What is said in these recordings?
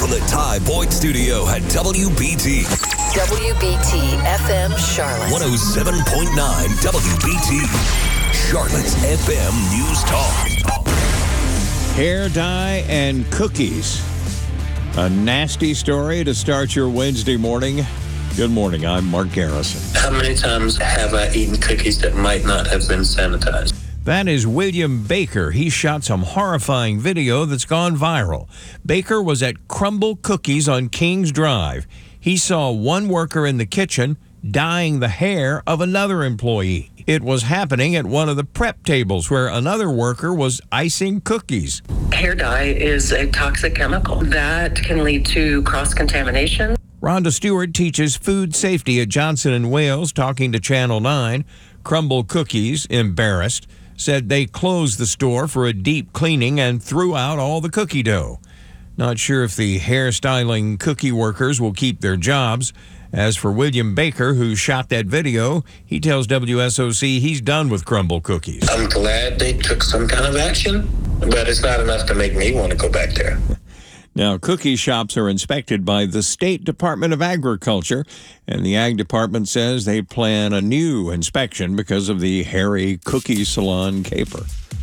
from the Ty Boyd Studio at WBT. WBT FM Charlotte. 107.9 WBT. Charlotte's FM News Talk. Hair dye and cookies. A nasty story to start your Wednesday morning. Good morning, I'm Mark Garrison. How many times have I eaten cookies that might not have been sanitized? That is William Baker. He shot some horrifying video that's gone viral. Baker was at Crumble Cookies on Kings Drive. He saw one worker in the kitchen dyeing the hair of another employee. It was happening at one of the prep tables where another worker was icing cookies. Hair dye is a toxic chemical that can lead to cross-contamination. Rhonda Stewart teaches food safety at Johnson & Wales, talking to Channel 9. Crumble Cookies, embarrassed, said they closed the store for a deep cleaning and threw out all the cookie dough. Not sure if the hairstyling cookie workers will keep their jobs. As for William Baker, who shot that video, he tells WSOC he's done with Crumble Cookies. I'm glad they took some kind of action, but it's not enough to make me want to go back there. Now, cookie shops are inspected by the State Department of Agriculture, and the Ag Department says they plan a new inspection because of the hairy cookie salon caper.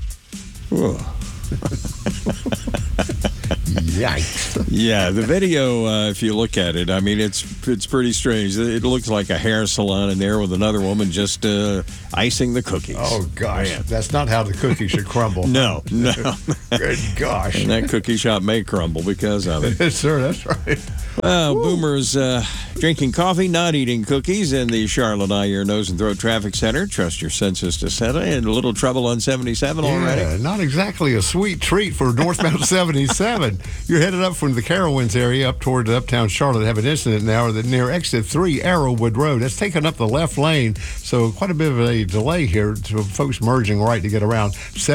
Yikes. Yeah, the video, if you look at it, I mean, it's pretty strange. It looks like a hair salon in there with another woman just icing the cookies. Oh, gosh. Man. That's not how the cookie should crumble. No. Good gosh. And that cookie shop may crumble because of it. Yes, sir, that's right. Boomers drinking coffee, not eating cookies in the Charlotte Eye, Ear, Nose, and Throat Traffic Center. Trust your senses to settle. And a little trouble on 77 already. Yeah, not exactly a sweet treat for northbound 77. You're headed up from the Carowinds area up toward uptown Charlotte. Have an incident now that near exit 3 Arrowwood Road. That's taken up the left lane, so quite a bit of a delay here to folks merging right to get around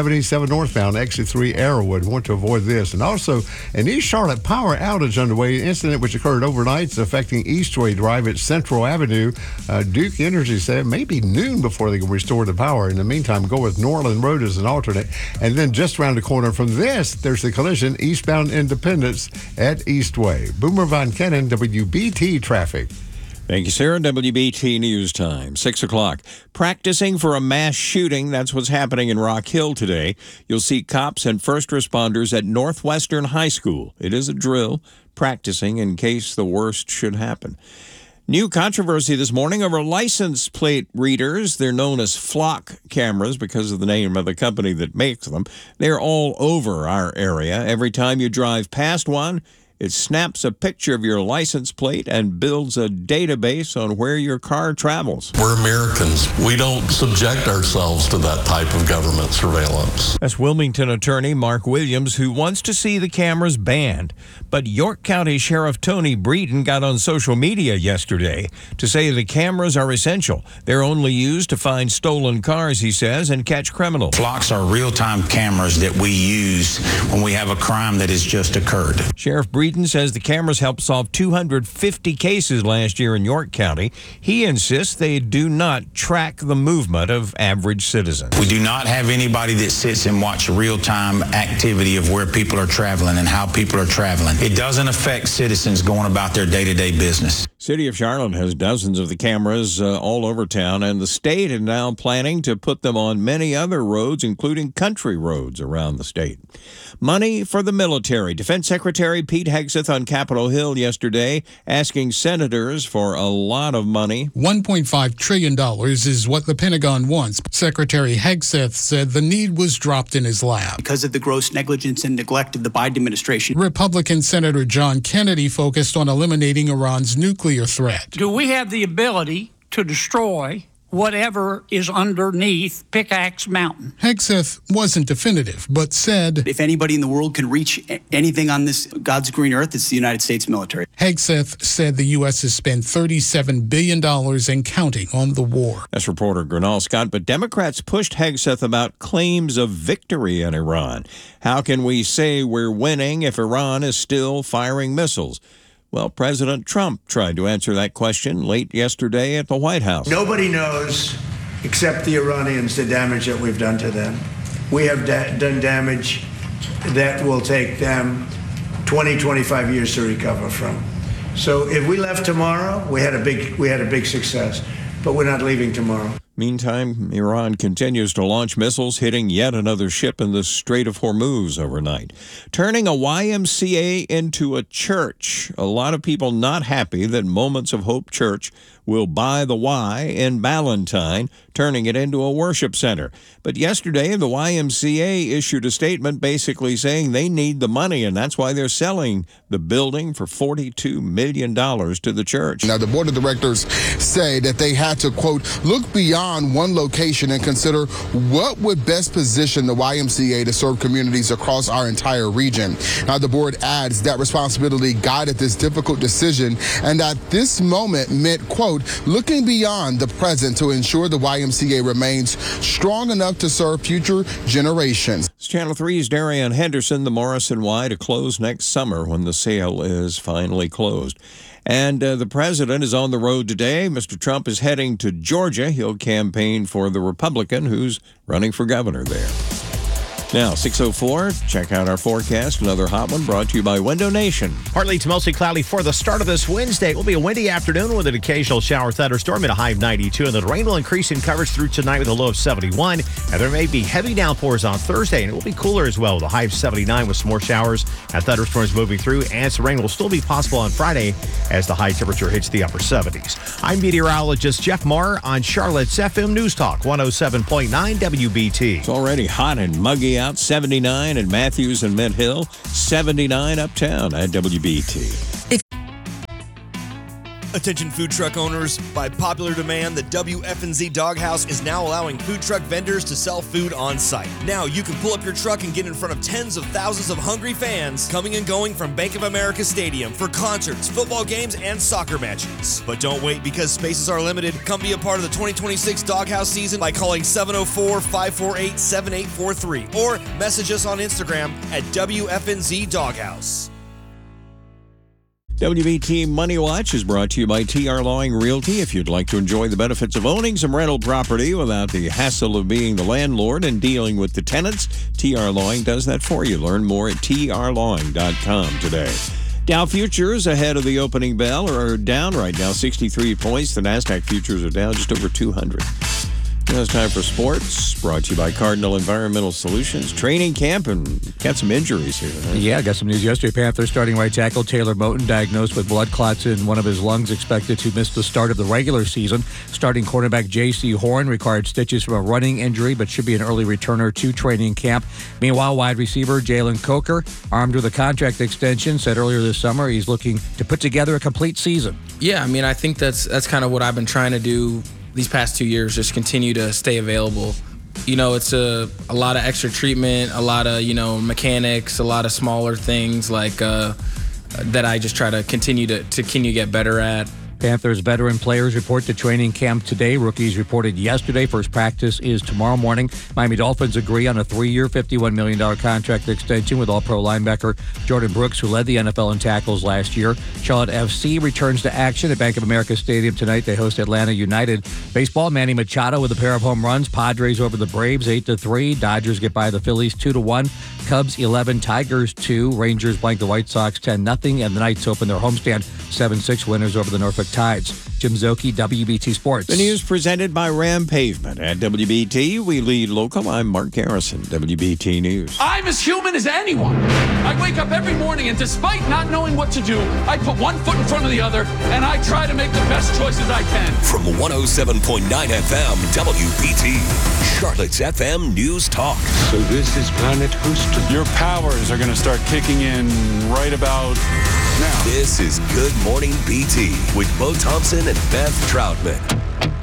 77 northbound, exit 3 Arrowwood. Want to avoid this. And also, an East Charlotte power outage underway. An incident which occurred overnight. It's affecting Eastway Drive at Central Avenue. Duke Energy said it may be noon before they can restore the power. In the meantime, go with Norland Road as an alternate. And then just around the corner from this, there's the collision eastbound Independence at Eastway. Boomer Von Kennen, WBT Traffic. Thank you, Sarah. WBT News Time, 6 o'clock. Practicing for a mass shooting. That's what's happening in Rock Hill today. You'll see cops and first responders at Northwestern High School. It is a drill, practicing in case the worst should happen. New controversy this morning over license plate readers. They're known as flock cameras because of the name of the company that makes them. They're all over our area. Every time you drive past one, it snaps a picture of your license plate and builds a database on where your car travels. We're Americans. We don't subject ourselves to that type of government surveillance. That's Wilmington attorney Mark Williams, who wants to see the cameras banned. But York County Sheriff Tony Breeden got on social media yesterday to say the cameras are essential. They're only used to find stolen cars, he says, and catch criminals. Flocks are real-time cameras that we use when we have a crime that has just occurred. Sheriff Breeden says the cameras helped solve 250 cases last year in York County. He insists they do not track the movement of average citizens. We do not have anybody that sits and watches real-time activity of where people are traveling and how people are traveling. It doesn't affect citizens going about their day-to-day business. City of Charlotte has dozens of the cameras all over town, and the state is now planning to put them on many other roads, including country roads around the state. Money for the military. Defense Secretary Pete Hegseth on Capitol Hill yesterday asking senators for a lot of money. $1.5 trillion is what the Pentagon wants. Secretary Hegseth said the need was dropped in his lap. Because of the gross negligence and neglect of the Biden administration. Republican Senator John Kennedy focused on eliminating Iran's nuclear threat. Do we have the ability to destroy whatever is underneath Pickaxe Mountain? Hegseth wasn't definitive, but said, if anybody in the world can reach anything on this God's green earth, it's the United States military. Hegseth said the U.S. has spent $37 billion and counting on the war. That's reporter Gernal Scott. But Democrats pushed Hegseth about claims of victory in Iran. How can we say we're winning if Iran is still firing missiles? Well, President Trump tried to answer that question late yesterday at the White House. Nobody knows except the Iranians the damage that we've done to them. We have done damage that will take them 20, 25 years to recover from. So if we left tomorrow, we had a big success, but we're not leaving tomorrow. Meantime, Iran continues to launch missiles, hitting yet another ship in the Strait of Hormuz overnight, turning a YMCA into a church. A lot of people not happy that Moments of Hope Church will buy the Y in Ballantyne, turning it into a worship center. But yesterday, the YMCA issued a statement basically saying they need the money, and that's why they're selling the building for $42 million to the church. Now, the board of directors say that they had to, quote, look beyond one location and consider what would best position the YMCA to serve communities across our entire region. Now, the board adds that responsibility guided this difficult decision and that this moment meant, quote, looking beyond the present to ensure the YMCA remains strong enough to serve future generations. It's Channel 3's Darian Henderson, the Morrison Y to close next summer when the sale is finally closed. And the president is on the road today. Mr. Trump is heading to Georgia. He'll campaign for the Republican who's running for governor there. Now, 6:04, check out our forecast. Another hot one brought to you by Window Nation. Partly to mostly cloudy for the start of this Wednesday. It will be a windy afternoon with an occasional shower thunderstorm at a high of 92. And the rain will increase in coverage through tonight with a low of 71. And there may be heavy downpours on Thursday. And it will be cooler as well with a high of 79 with some more showers and thunderstorms moving through. And some rain will still be possible on Friday as the high temperature hits the upper 70s. I'm meteorologist Jeff Marr on Charlotte's FM News Talk 107.9 WBT. It's already hot and muggy out, 79 in Matthews and Mint Hill, 79 uptown at WBT. Attention food truck owners, by popular demand, the WFNZ Doghouse is now allowing food truck vendors to sell food on site. Now you can pull up your truck and get in front of tens of thousands of hungry fans coming and going from Bank of America Stadium for concerts, football games, and soccer matches. But don't wait because spaces are limited. Come be a part of the 2026 Doghouse season by calling 704-548-7843 or message us on Instagram at WFNZ Doghouse. WBT Money Watch is brought to you by T.R. Lawing Realty. If you'd like to enjoy the benefits of owning some rental property without the hassle of being the landlord and dealing with the tenants, T.R. Lawing does that for you. Learn more at trlawing.com today. Dow futures ahead of the opening bell are down right now, 63 points. The NASDAQ futures are down just over 200. Now it's time for sports, brought to you by Cardinal Environmental Solutions. Training camp and got some injuries here. Huh? Yeah, got some news yesterday. Panthers starting right tackle Taylor Moton diagnosed with blood clots in one of his lungs, expected to miss the start of the regular season. Starting cornerback J.C. Horn required stitches from a running injury, but should be an early returner to training camp. Meanwhile, wide receiver Jalen Coker, armed with a contract extension, said earlier this summer he's looking to put together a complete season. Yeah, I mean, I think that's kind of what I've been trying to do these past 2 years, just continue to stay available. You know, it's a lot of extra treatment, a lot of, mechanics, a lot of smaller things like that I just try to continue to get better at. Panthers veteran players report to training camp today. Rookies reported yesterday. First practice is tomorrow morning. Miami Dolphins agree on a 3-year, $51 million contract extension with All-Pro linebacker Jordan Brooks, who led the NFL in tackles last year. Charlotte FC returns to action at Bank of America Stadium tonight. They host Atlanta United. Baseball, Manny Machado with a pair of home runs. Padres over the Braves 8-3. Dodgers get by the Phillies 2-1. Cubs 11, Tigers 2. Rangers blank the White Sox 10-0. And the Knights open their homestand 7-6 winners over the Norfolk Tides. Jim Zocchi, WBT Sports. The news presented by Ram Pavement. At WBT, we lead local. I'm Mark Garrison, WBT News. I'm as human as anyone. I wake up every morning, and despite not knowing what to do, I put one foot in front of the other, and I try to make the best choices I can. From 107.9 FM, WBT, Charlotte's FM News Talk. So this is Planet Houston. Your powers are going to start kicking in right about now. This is Good Morning BT with Bo Thompson and Beth Troutman.